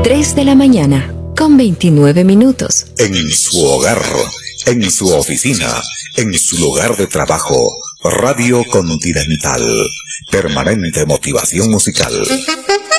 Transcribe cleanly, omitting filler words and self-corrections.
3 de la mañana, con 29 minutos. En su hogar, en su oficina, en su lugar de trabajo, Radio Continental. Permanente motivación musical.